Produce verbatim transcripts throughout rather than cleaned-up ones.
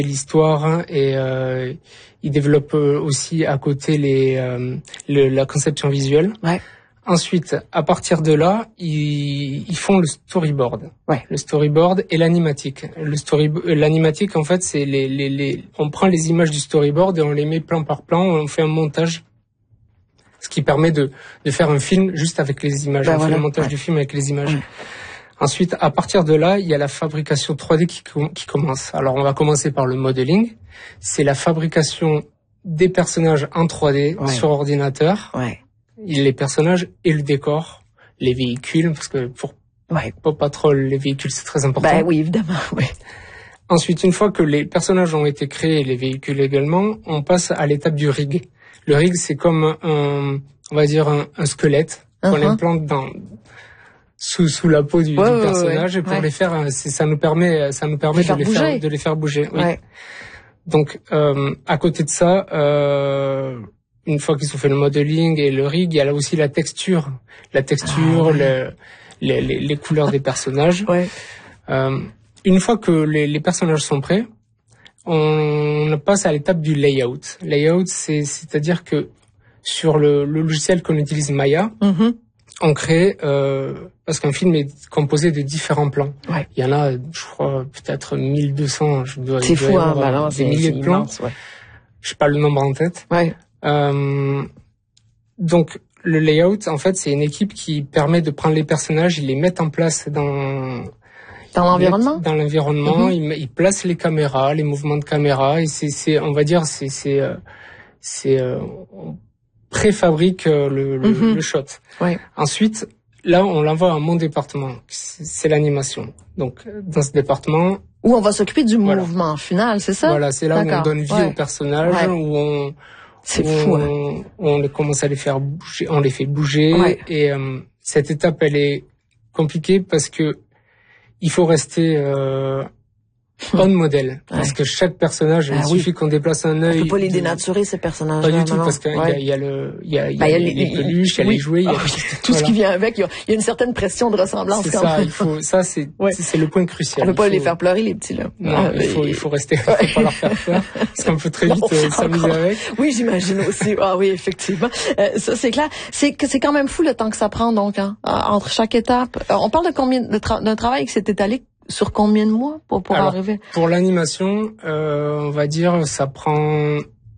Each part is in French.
l'histoire et euh, il développe aussi à côté les euh, le, la conception visuelle. Ouais. Ensuite, à partir de là, ils, ils font le storyboard. Ouais. Le storyboard et l'animatique. Le story, l'animatique, en fait, c'est les, les, les, on prend les images du storyboard et on les met plan par plan, on fait un montage. Ce qui permet de, de faire un film juste avec les images. Ben on voilà. fait le montage ouais. du film avec les images. Ouais. Ensuite, à partir de là, il y a la fabrication trois D qui, qui commence. Alors, on va commencer par le modeling. C'est la fabrication des personnages en trois D ouais. sur ordinateur. Ouais. Les personnages et le décor, les véhicules, parce que pour ouais. Paw Patrol, les véhicules, c'est très important. Ben oui, évidemment, oui. Ensuite, une fois que les personnages ont été créés, les véhicules également, on passe à l'étape du rig. Le rig, c'est comme un, on va dire, un, un squelette qu'on uh-huh. implante dans, sous, sous la peau du, ouais, du personnage, ouais, et pour ouais. les faire, c'est, ça nous permet, ça nous permet de, de les bouger. faire, de les faire bouger. Oui. Ouais. Donc, euh, à côté de ça, euh, une fois qu'ils ont fait le modeling et le rig, il y a là aussi la texture, la texture, ah, ouais. le, les, les, les couleurs des personnages. Ouais. Euh, une fois que les, les personnages sont prêts, on passe à l'étape du layout. Layout, c'est, c'est-à-dire que sur le, le logiciel qu'on utilise Maya, mm-hmm. on crée, euh, parce qu'un film est composé de différents plans. Ouais. Il y en a, je crois, peut-être mille deux cents. Je dois, c'est je dois fou, hein, bah non, des milliers de plans. Immense, ouais. Je sais pas le nombre en tête. Ouais. Euh, donc, le layout, en fait, c'est une équipe qui permet de prendre les personnages, ils les mettent en place dans... Dans l'environnement? Dans l'environnement, mm-hmm. ils, ils placent les caméras, les mouvements de caméra, et c'est, c'est on va dire, c'est, c'est, euh, c'est, euh, on préfabrique euh, le, le, mm-hmm. le shot. Ouais. Ensuite, là, on l'envoie à mon département, c'est, c'est l'animation. Donc, dans ce département... Où on va s'occuper du voilà. mouvement final, c'est ça? Voilà, c'est là D'accord. où on donne vie ouais. aux personnages, ouais. où on... C'est où fou, on, hein. on commence à les faire bouger, on les fait bouger, ouais. et euh, cette étape, elle est compliquée parce que il faut rester euh, on modèle, parce ouais. que chaque personnage, ah, il suffit oui. qu'on déplace un œil. On peut pas les dénaturer, ces personnages. Pas du tout, non, parce qu'il ouais. y, y a le, il y a, il y a, ben, les, les peluches, il y a oui. les jouets, il y a oh, tout, tout ce qui vient avec. Il y, a, il y a une certaine pression de ressemblance. C'est quand ça, même. il faut, ça c'est, ouais. c'est, c'est le point crucial. On peut pas faut... les faire pleurer, les petits là. Non, ah, il faut, et... il faut rester, il faut pas leur faire peur, parce qu'on peut très vite euh, s'amuser avec. Oui, j'imagine aussi. Ah oui, effectivement. Euh, ça c'est clair. C'est que c'est quand même fou le temps que ça prend donc hein, entre chaque étape. On parle de combien de tra- d'un travail qui s'est étalé sur combien de mois pour, pour Alors, arriver? Pour l'animation, euh, on va dire, ça prend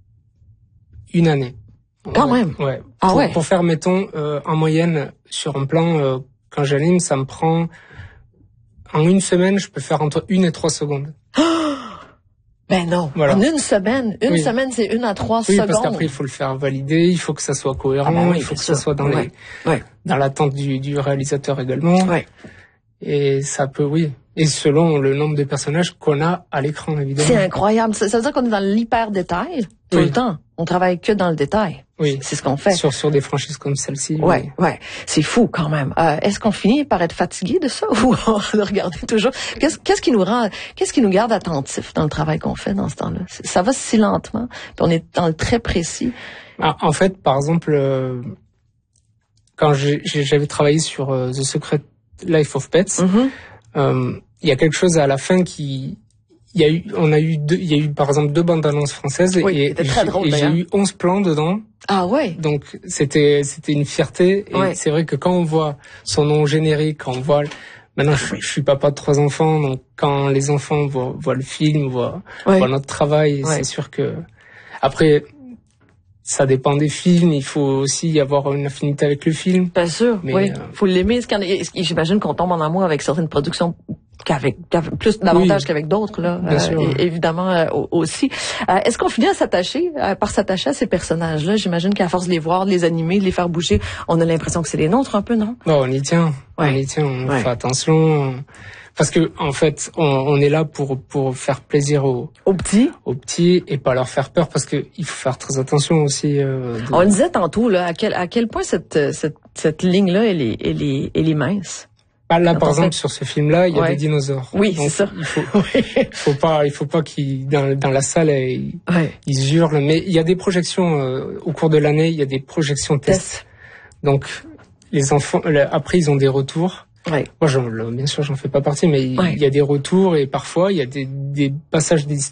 une année. Quand ouais, même? Ouais. Ah pour, ouais? Pour faire, mettons, euh, en moyenne, sur un plan, euh, quand j'anime, ça me prend, en une semaine, je peux faire entre une et trois secondes. Ben non. Voilà. En une semaine. Une oui. semaine, c'est une à trois oui, secondes. Oui, parce qu'après, il faut le faire valider, il faut que ça soit cohérent, ah ben oui, il faut que sûr. ça soit dans ouais. les, ouais. dans l'attente du, du réalisateur également. Ouais. Et ça peut, oui. Et selon le nombre de personnages qu'on a à l'écran, évidemment. C'est incroyable. Ça, ça veut dire qu'on est dans l'hyper-détail tout oui. le temps. On travaille que dans le détail. Oui. C'est ce qu'on fait. Sur, sur des franchises comme celle-ci. Ouais, oui. ouais. C'est fou quand même. Euh, est-ce qu'on finit par être fatigué de ça ou on le regarder toujours? Qu'est-ce, qu'est-ce qui nous rend, qu'est-ce qui nous garde attentifs dans le travail qu'on fait dans ce temps-là? Ça va si lentement. Puis on est dans le très précis. Ah, en fait, par exemple, euh, quand j'ai, j'avais travaillé sur euh, The Secret Life of Pets, mm-hmm. euh, il y a quelque chose à la fin qui, il y a eu, on a eu deux, il y a eu par exemple deux bandes annonces françaises oui, et, très j'ai, drôle, et j'ai eu onze plans dedans. Ah ouais. Donc c'était, c'était une fierté et ouais. c'est vrai que quand on voit son nom générique, quand on voit, maintenant je, je suis papa de trois enfants, donc quand les enfants voient, voient le film, voient, ouais. voient notre travail, ouais. c'est sûr que après. Ça dépend des films, il faut aussi avoir une affinité avec le film. Bien sûr, mais oui. Euh... faut l'aimer. J'imagine qu'on tombe en amour avec certaines productions qu'avec, qu'avec plus davantage oui. qu'avec d'autres, là. Bien euh, sûr. Et, évidemment euh, aussi. Euh, est-ce qu'on finit à s'attacher, euh, par s'attacher à ces personnages-là? J'imagine qu'à force de les voir, de les animer, de les faire bouger, on a l'impression que c'est les nôtres un peu, non? Non, on y tient. Ouais. On y tient, on ouais. fait attention. On... Parce que en fait, on, on est là pour pour faire plaisir aux aux petits, aux petits et pas leur faire peur parce que il faut faire très attention aussi. Euh, de... On disait tantôt là à quel à quel point cette cette cette ligne là elle est elle est elle est mince. Ah, là, par exemple, fait... sur ce film-là, il y a ouais. des dinosaures. Oui, c'est ça. Il faut, il faut pas, il faut pas qu'ils dans dans la salle ils, ouais. ils hurlent. Mais il y a des projections euh, au cours de l'année. Il y a des projections tests. Test. Donc les enfants, après, ils ont des retours. Ouais. Moi, j'en, bien sûr, j'en fais pas partie, mais il ouais. y a des retours et parfois il y a des, des passages d'histoire